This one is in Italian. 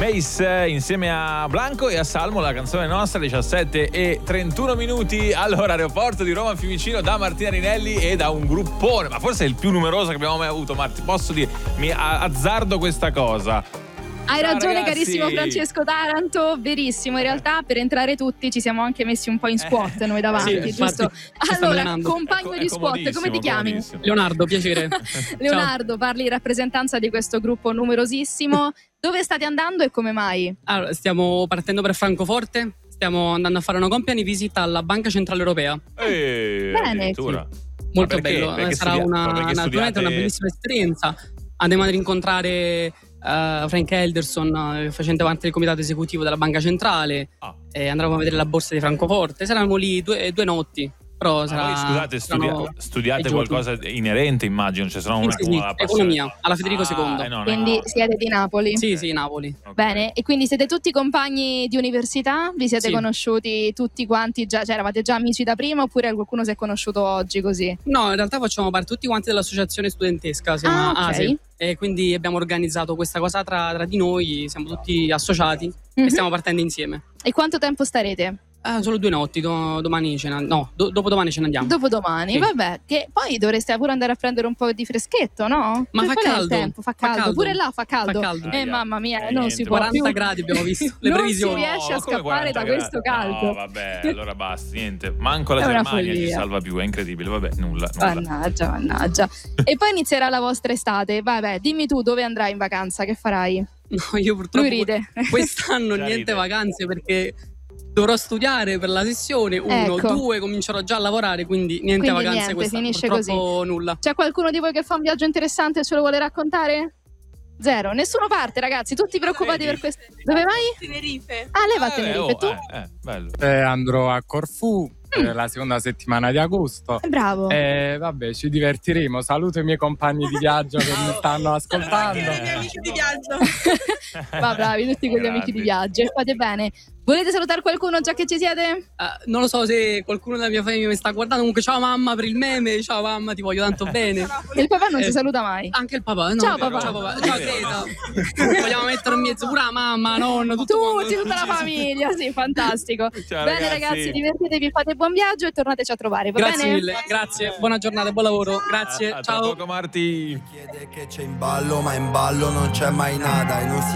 Mace insieme a Blanco e a Salmo, la canzone nostra, 17:31 minuti. Allora, aeroporto di Roma Fiumicino da Martina Rinelli e da un gruppone, ma forse è il più numeroso che abbiamo mai avuto, Marti, posso dire, mi azzardo questa cosa. Hai Ciao, ragione, ragazzi. carissimo Francesco Taranto, verissimo. In realtà per entrare tutti ci siamo anche messi un po' in squat noi davanti, sì, giusto? infatti, Allora, compagno di squat, come ti chiami? Leonardo, piacere. Leonardo, parli in rappresentanza di questo gruppo numerosissimo. Dove state andando e come mai? Allora, stiamo partendo per Francoforte, stiamo andando a fare una company visit alla Banca Centrale Europea. Bene. Addirittura. Molto Ma perché? bello, Perché sarà perché naturalmente una bellissima esperienza. Andiamo ad incontrare Frank Elderson, facente parte del comitato esecutivo della Banca Centrale, e andremo a vedere la borsa di Francoforte. Saremo lì due notti. Però voi, scusate, studiate qualcosa inerente, immagino, cioè sono una economia alla Federico II. Quindi siete di Napoli? Sì, Napoli. Okay. Bene, e quindi siete tutti compagni di università? Vi siete conosciuti tutti quanti già? Cioè eravate già amici da prima oppure qualcuno si è conosciuto oggi così? No, in realtà facciamo parte tutti quanti dell'associazione studentesca, si chiama ASE, e quindi abbiamo organizzato questa cosa tra di noi, siamo tutti associati e stiamo partendo insieme. E quanto tempo starete? Solo 2 notti, dopodomani ce ne andiamo. Dopodomani, vabbè, che poi dovreste pure andare a prendere un po' di freschetto, no? Ma fa caldo. Tempo? Fa caldo, pure là fa caldo. Mamma mia, non si può 40 più. gradi abbiamo visto, le previsioni. Non si riesce a scappare da questo caldo. No, vabbè, allora basta, niente. Manco la È una Germania follia. ci salva più, è incredibile, vabbè, nulla. Mannaggia. E poi inizierà la vostra estate. Vabbè, dimmi tu dove andrai in vacanza, che farai? No, io purtroppo Lui ride. quest'anno Già niente ride. vacanze perché dovrò studiare per la sessione, 1, Ecco. 2, comincerò già a lavorare, quindi niente vacanze niente, quest'anno, finisce purtroppo nulla. C'è qualcuno di voi che fa un viaggio interessante e ce lo vuole raccontare? Zero, nessuno parte, ragazzi, tutti preoccupati per questo. Dove vai? Tenerife. Ah, lei va a Tenerife, tu? Bello. Andrò a Corfù la seconda settimana di agosto. Bravo. Vabbè, ci divertiremo. Saluto i miei compagni di viaggio che mi stanno ascoltando. Anche i miei amici di viaggio. Va bravi, tutti quegli amici di viaggio. Fate bene. Volete salutare qualcuno già che ci siete? Non lo so se qualcuno della mia famiglia mi sta guardando. Comunque, ciao mamma per il meme, ciao mamma, ti voglio tanto bene. Il papà non si saluta mai. Anche il papà, no? Ciao, papà. Ciao Teta. Vogliamo mettere in mezzo pure la mamma, nonno, tutto Tutti, tutta la famiglia, sì, fantastico. Ciao, bene ragazzi, divertitevi, fate buon viaggio e tornateci a trovare, va Grazie bene? mille, grazie, buona giornata, buon lavoro, grazie, A ciao. poco, Marti. Chiede che c'è in ballo, ma in ballo non c'è mai nada e non si